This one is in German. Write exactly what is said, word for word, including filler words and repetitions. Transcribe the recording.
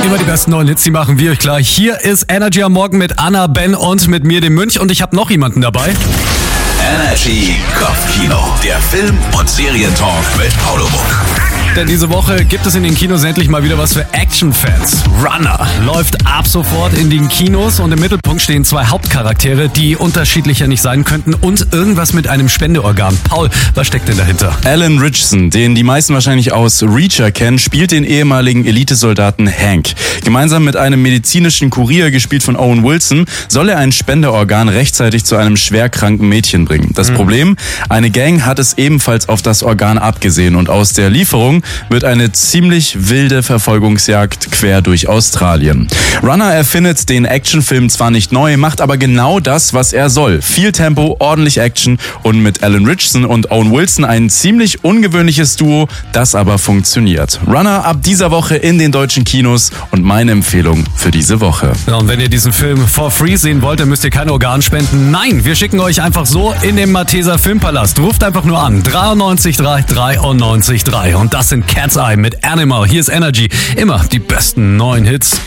Immer die besten neuen Hits, die machen wir euch gleich. Hier ist Energy am Morgen mit Anna, Ben und mit mir, dem Münch. Und ich habe noch jemanden dabei. Energy Kopfkino, der Film- und Serientalk mit Paulo Muck. Denn diese Woche gibt es in den Kinos endlich mal wieder was für Action-Fans. Runner läuft ab sofort in den Kinos und im Mittelpunkt stehen zwei Hauptcharaktere, die unterschiedlicher nicht sein könnten und irgendwas mit einem Spendeorgan. Paul, was steckt denn dahinter? Alan Ritchson, den die meisten wahrscheinlich aus Reacher kennen, spielt den ehemaligen Elitesoldaten Hank. Gemeinsam mit einem medizinischen Kurier, gespielt von Owen Wilson, soll er ein Spendeorgan rechtzeitig zu einem schwerkranken Mädchen bringen. Das mhm. Problem? Eine Gang hat es ebenfalls auf das Organ abgesehen und aus der Lieferung wird eine ziemlich wilde Verfolgungsjagd quer durch Australien. Runner erfindet den Actionfilm zwar nicht neu, macht aber genau das, was er soll. Viel Tempo, ordentlich Action und mit Alan Ritchson und Owen Wilson ein ziemlich ungewöhnliches Duo, das aber funktioniert. Runner ab dieser Woche in den deutschen Kinos und meine Empfehlung für diese Woche. Ja, und wenn ihr diesen Film for free sehen wollt, dann müsst ihr kein Organ spenden. Nein, wir schicken euch einfach so in den Malteser Filmpalast. Ruft einfach nur an. dreiundneunzig drei dreiundneunzig drei. Und das sind Cat's Eye mit Animal. Hier ist Energy. Immer die besten neuen Hits.